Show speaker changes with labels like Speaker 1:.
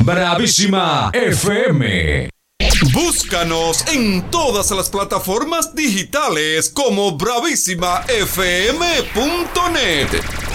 Speaker 1: Bravísima FM.
Speaker 2: Búscanos en todas las plataformas digitales como bravísimafm.net.